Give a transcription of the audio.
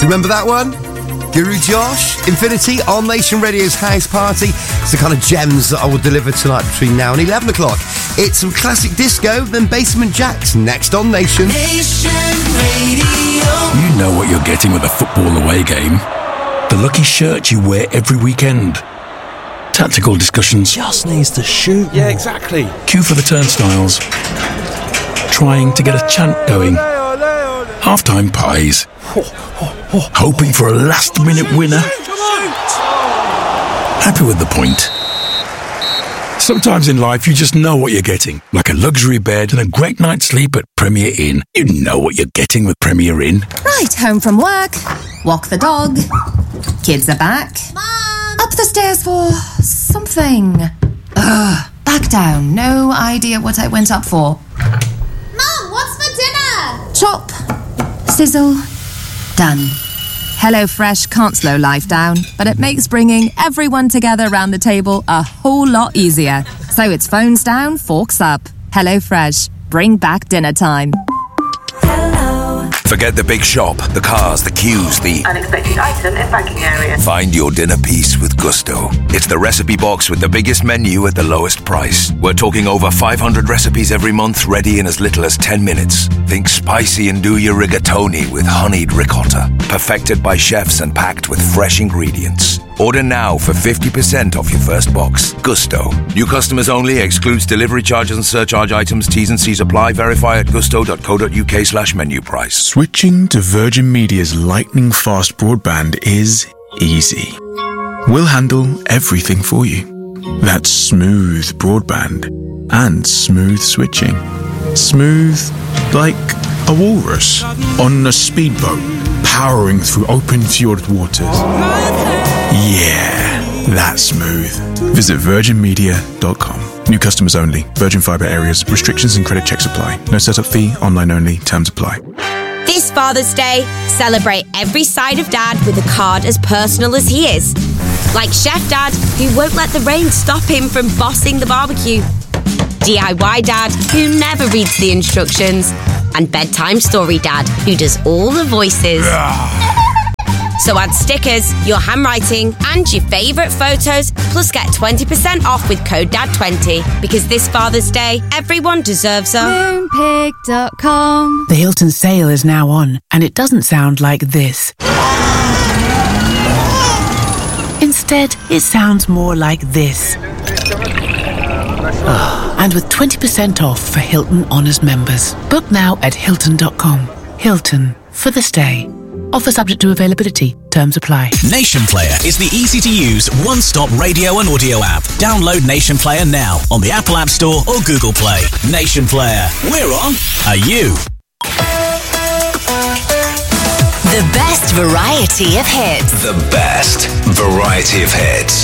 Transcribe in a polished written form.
Remember that one? Guru Josh, Infinity on Nation Radio's House Party. It's the kind of gems that I will deliver tonight between now and 11 o'clock. It's some classic disco, then Basement Jaxx next on Nation. Nation Radio. You know what you're getting with a football away game. The lucky shirt you wear every weekend. Tactical discussions. Just needs to shoot. Yeah, exactly. Queue for the turnstiles. Trying to get a chant going. Half-time pies. Hoping for a last-minute winner. Happy with the point. Sometimes in life you just know what you're getting. Like a luxury bed and a great night's sleep at Premier Inn. You know what you're getting with Premier Inn. Right, home from work. Walk the dog. Kids are back. Mom! Up the stairs for something. Back down. No idea what I went up for. Mom, what's for dinner? Chop. Sizzle. Done. HelloFresh can't slow life down, but it makes bringing everyone together around the table a whole lot easier. So it's phones down, forks up. HelloFresh. Bring back dinner time. Forget the big shop, the cars, the queues, the unexpected item in banking area. Find your dinner piece with Gusto. It's the recipe box with the biggest menu at the lowest price. We're talking over 500 recipes every month, ready in as little as 10 minutes. Think spicy and do your rigatoni with honeyed ricotta. Perfected by chefs and packed with fresh ingredients. Order now for 50% off your first box. Gusto. New customers only. Excludes delivery charges and surcharge items. T's and C's apply. Verify at gusto.co.uk/menu price. Switching to Virgin Media's lightning-fast broadband is easy. We'll handle everything for you. That's smooth broadband and smooth switching. Smooth like a walrus on a speedboat powering through open fjord waters. Yeah, that's smooth. Visit virginmedia.com. New customers only. Virgin Fibre areas. Restrictions and credit checks apply. No setup fee. Online only. Terms apply. This Father's Day, celebrate every side of Dad with a card as personal as he is. Like Chef Dad, who won't let the rain stop him from bossing the barbecue. DIY Dad, who never reads the instructions. And Bedtime Story Dad, who does all the voices. So add stickers, your handwriting, and your favourite photos, plus get 20% off with code DAD20. Because this Father's Day, everyone deserves a Moonpig.com. The Hilton sale is now on, and it doesn't sound like this. Instead, it sounds more like this. And with 20% off for Hilton Honors members. Book now at Hilton.com. Hilton, for the stay. Offer subject to availability. Terms apply. Nation Player is the easy-to-use, one-stop radio and audio app. Download Nation Player now on the Apple App Store or Google Play. Nation Player. We're on. Are you? The best variety of hits. The best variety of hits.